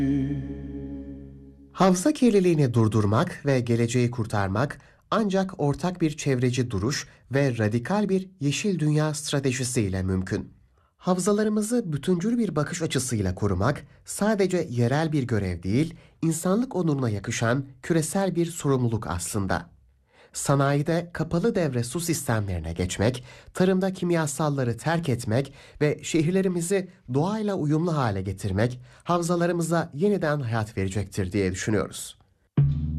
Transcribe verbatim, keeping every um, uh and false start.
Havza kirliliğini durdurmak ve geleceği kurtarmak ancak ortak bir çevreci duruş ve radikal bir yeşil dünya stratejisiyle mümkün. Havzalarımızı bütüncül bir bakış açısıyla korumak sadece yerel bir görev değil, insanlık onuruna yakışan küresel bir sorumluluk aslında. Sanayide kapalı devre su sistemlerine geçmek, tarımda kimyasalları terk etmek ve şehirlerimizi doğayla uyumlu hale getirmek havzalarımıza yeniden hayat verecektir diye düşünüyoruz.